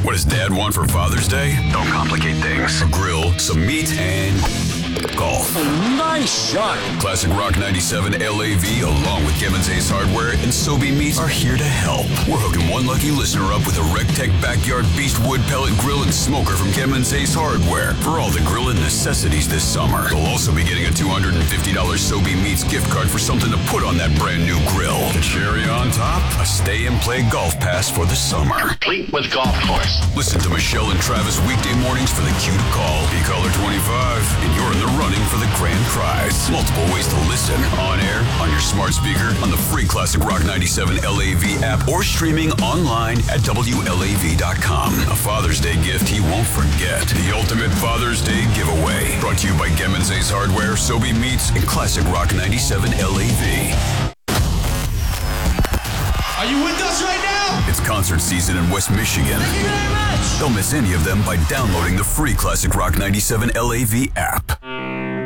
What does Dad want for Father's Day? Don't complicate things. A grill, some meat, and golf. Nice shot. Classic Rock 97 LAV, along with Gibbons Ace Hardware and Sobe Meats, are here to help. We're hooking one lucky listener up with a RecTech Backyard Beast wood pellet grill and smoker from Gibbons Ace Hardware for all the grilling necessities this summer. They'll also be getting a $250 Sobe Meats gift card for something to put on that brand new grill. The cherry on top, a stay and play golf pass for the summer. Complete with golf course. Listen to Michelle and Travis weekday mornings for the cue to call. Be caller 25, and you're in the running for the grand prize. Multiple ways to listen: on air, on your smart speaker, on the free Classic Rock 97 LAV app, or streaming online at WLAV.com. A Father's Day gift he won't forget. The ultimate Father's Day giveaway. Brought to you by Gibbons Ace Hardware, Sobe Meats, and Classic Rock 97 LAV. Are you with us right now? It's concert season in West Michigan. Thank you very much. Don't miss any of them by downloading the free Classic Rock 97 LAV app.